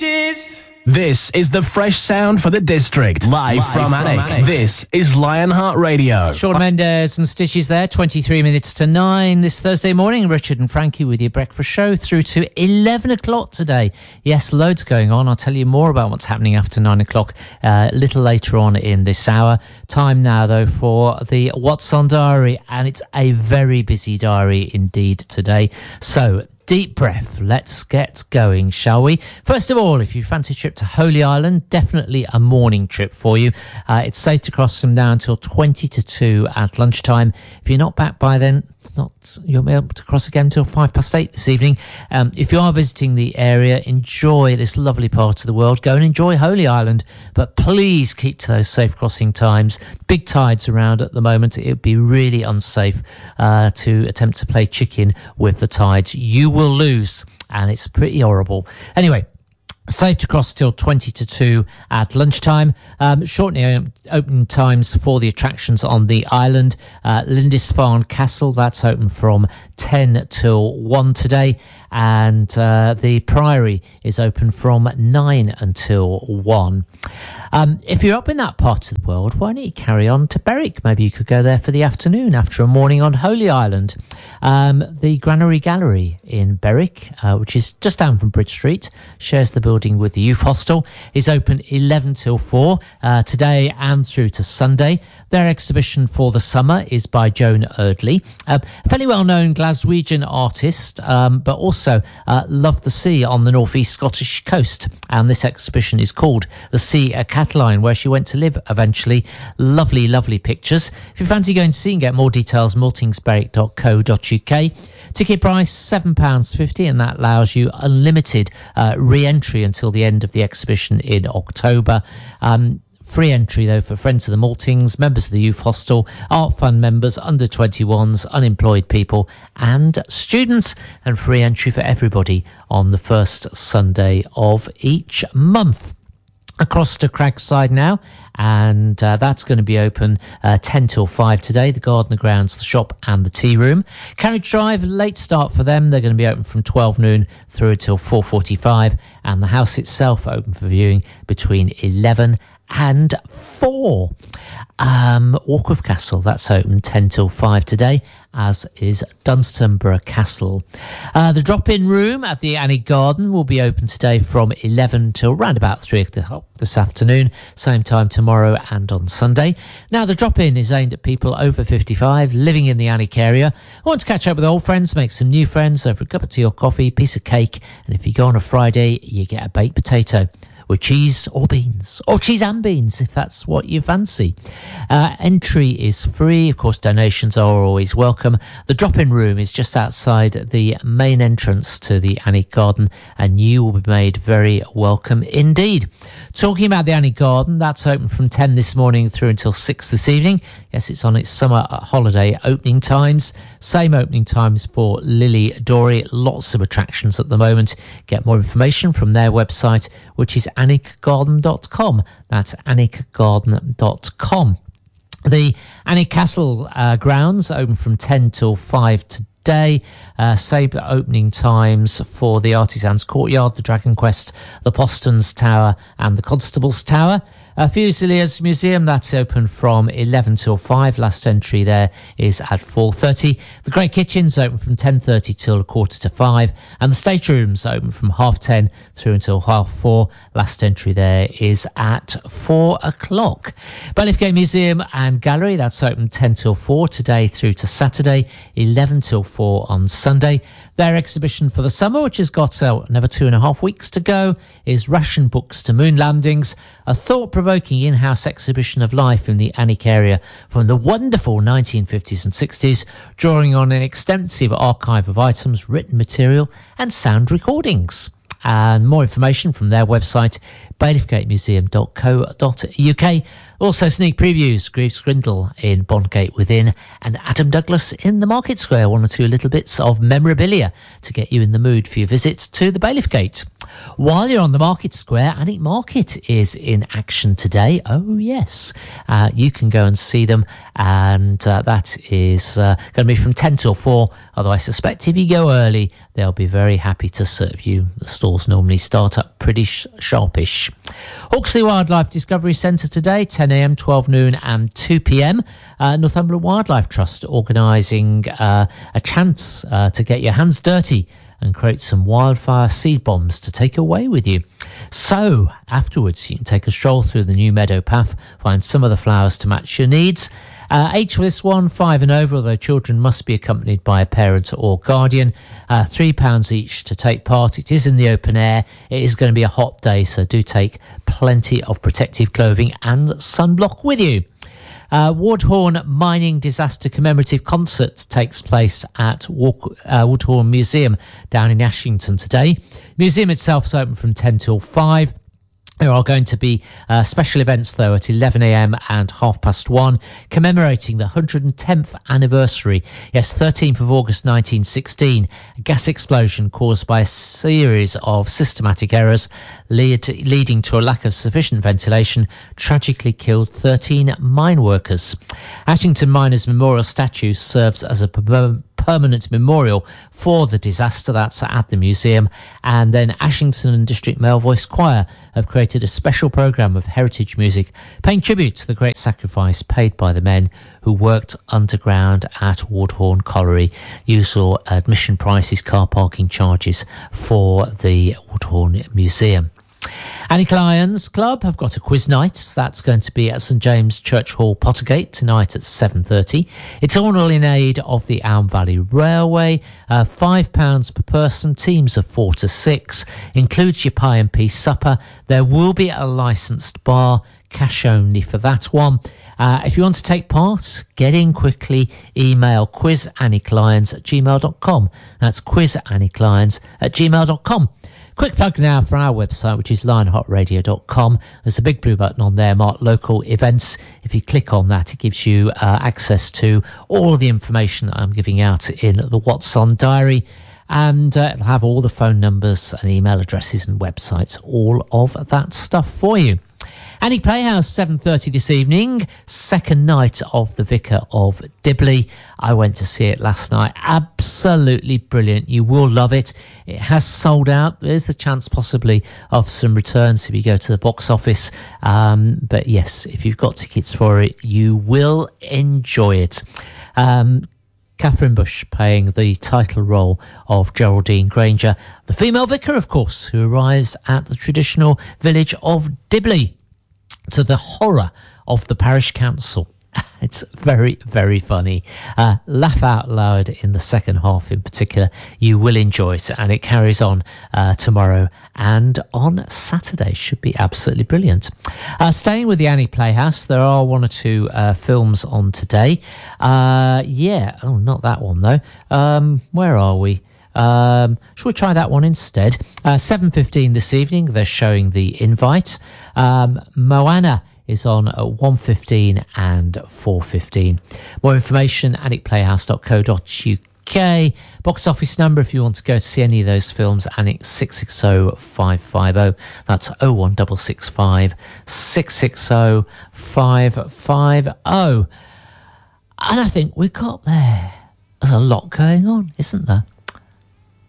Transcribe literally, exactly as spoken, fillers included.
Stitches. This is the fresh sound for the district. Live, Live from, from Alnwick. Alnwick. This is Lionheart Radio. Sean Mendes and Stitches there, twenty-three minutes to nine this Thursday morning. Richard and Frankie with your breakfast show through to eleven o'clock today. Yes, loads going on. I'll tell you more about what's happening after nine o'clock uh, a little later on in this hour. Time now, though, for the What's On Diary, and it's a very busy diary indeed today. So, deep breath. Let's get going, shall we? First of all, if you fancy a trip to Holy Island, definitely a morning trip for you. Uh, it's safe to cross from now until twenty to two at lunchtime. If you're not back by then, not you'll be able to cross again until five past eight this evening. Um, if you are visiting the area, enjoy this lovely part of the world. Go and enjoy Holy Island, but please keep to those safe crossing times. Big tides around at the moment. It would be really unsafe uh, to attempt to play chicken with the tides. You will lose, and it's pretty horrible. Anyway, safe to cross till twenty to two at lunchtime. Um, shortening opening times for the attractions on the island. Uh, Lindisfarne Castle, that's open from ten till one today. And uh, the Priory is open from nine until one. Um, if you're up in that part of the world, why don't you carry on to Berwick? Maybe you could go there for the afternoon after a morning on Holy Island. Um, the Granary Gallery in Berwick, uh, which is just down from Bridge Street, shares the building with the Youth Hostel, is open eleven till four uh, today and through to Sunday. Their exhibition for the summer is by Joan Erdley, uh, a fairly well-known Glaswegian artist, um, but also uh, loved the sea on the northeast Scottish coast. And this exhibition is called The Sea at Cataline, where she went to live eventually. Lovely, lovely pictures. If you fancy going to see and get more details, maltingsberwick dot co dot uk. Ticket price seven pounds fifty, and that allows you unlimited uh, re-entry until the end of the exhibition in October. Um, Free entry, though, for Friends of the Maltings, members of the Youth Hostel, Art Fund members, under twenty-ones, unemployed people and students, and free entry for everybody on the first Sunday of each month. Across to Cragside now, and uh, that's going to be open uh, ten till five today. The garden, the grounds, the shop and the tea room. Carriage Drive, late start for them. They're going to be open from twelve noon through until four forty-five, and the house itself open for viewing between eleven and four. Um, Warkworth Castle, that's open ten till five today, as is Dunstanburgh Castle. Uh, the drop-in room at the Annie Garden will be open today from eleven till around about three o'clock this afternoon, same time tomorrow and on Sunday. Now, the drop-in is aimed at people over fifty-five living in the Annick area. Want to catch up with old friends, make some new friends over a cup of tea or coffee, piece of cake, and if you go on a Friday, you get a baked potato with cheese or beans, or cheese and beans if that's what you fancy. Uh, entry is free. Of course, donations are always welcome. The drop-in room is just outside the main entrance to the Annie Garden, and you will be made very welcome indeed. Talking about the Annie Garden, that's open from ten this morning through until six this evening. Yes, it's on its summer holiday opening times. Same opening times for Lily Dory. Lots of attractions at the moment. Get more information from their website, which is annick garden dot com. That's annick garden dot com. The Annick Castle uh, grounds open from ten till five today. Uh, same opening times for the Artisans Courtyard, the Dragon Quest, the Postons Tower and the Constable's Tower. Uh, Fusiliers Museum, that's open from eleven till five. Last entry there is at four thirty. The Great Kitchen's open from ten thirty till a quarter to five. And the Stateroom's open from half ten through until half four. Last entry there is at four o'clock. Balliffgate Museum and Gallery, that's open ten till four today through to Saturday, eleven till four on Sunday. Their exhibition for the summer, which has got uh, another two and a half weeks to go, is Russian Books to Moon Landings, a thought-provoking in-house exhibition of life in the Annick area from the wonderful nineteen fifties and sixties, drawing on an extensive archive of items, written material and sound recordings. And more information from their website, bailiffgate museum dot co dot uk. Also, sneak previews, Greaves Grindle in Bondgate Within, and Adam Douglas in the Market Square. One or two little bits of memorabilia to get you in the mood for your visit to the Bailiff Gate. While you're on the Market Square, Annick Market is in action today. Oh, yes. Uh, you can go and see them, and uh, that is uh, going to be from ten till four. Although I suspect if you go early, they'll be very happy to serve you. The stall stores normally start up pretty sh- sharpish. Hawksley Wildlife Discovery Centre today, ten a.m, twelve noon and two p.m. Uh, Northumberland Wildlife Trust organising uh, a chance uh, to get your hands dirty and create some wildfire seed bombs to take away with you. So afterwards you can take a stroll through the new meadow path, find some of the flowers to match your needs. Uh, age for this one, five and over, although children must be accompanied by a parent or guardian. Uh, three pounds each to take part. It is in the open air. It is going to be a hot day, so do take plenty of protective clothing and sunblock with you. Uh, Woodhorn Mining Disaster Commemorative Concert takes place at Walk, uh, Woodhorn Museum down in Ashington today. Museum itself is open from ten till five. There are going to be uh, special events, though, at eleven a.m. and half past one, commemorating the one hundred tenth anniversary. Yes, thirteenth of August nineteen sixteen, a gas explosion caused by a series of systematic errors lead, leading to a lack of sufficient ventilation tragically killed thirteen mine workers. Ashington Miners Memorial Statue serves as a per- permanent memorial for the disaster. That's at the museum. And then Ashington and District Male Voice Choir have created a special programme of heritage music paying tribute to the great sacrifice paid by the men who worked underground at Woodhorn Colliery. Usual admission prices, car parking charges for the Woodhorn Museum. Annie Lyons Club have got a quiz night. That's going to be at St James Church Hall, Pottergate, tonight at seven thirty. It's all in aid of the Elm Valley Railway. Uh, five pounds per person, teams of four to six. Includes your pie and peas supper. There will be a licensed bar, cash only for that one. Uh, if you want to take part, get in quickly. Email quizannieclients at gmail dot com. That's quizannieclients at gmail dot com. Quick plug now for our website, which is lionheart radio dot com. There's a big blue button on there marked local events. If you click on that, it gives you uh, access to all of the information that I'm giving out in the What's On diary. And uh, it'll have all the phone numbers and email addresses and websites, all of that stuff for you. Annie Playhouse, seven thirty this evening, second night of The Vicar of Dibley. I went to see it last night. Absolutely brilliant. You will love it. It has sold out. There's a chance possibly of some returns if you go to the box office. Um, but yes, if you've got tickets for it, you will enjoy it. Um, Catherine Bush playing the title role of Geraldine Granger, the female vicar, of course, who arrives at the traditional village of Dibley, to the horror of the parish council. It's very, very funny. Uh, laugh out loud in the second half in particular. You will enjoy it, and it carries on uh, tomorrow and on Saturday. Should be absolutely brilliant. Uh, staying with the Annie Playhouse, there are one or two uh, films on today. Uh, yeah, oh, not that one though. Um, where are we? Um, shall we try that one instead? Uh, seven fifteen this evening, they're showing The Invite. Um, Moana is on at one fifteen and four fifteen. More information, annick playhouse dot co dot uk. Box office number if you want to go to see any of those films, Annick six six zero five five zero. That's oh one six six five, six six zero five five zero. And I think we got there. There's a lot going on, isn't there?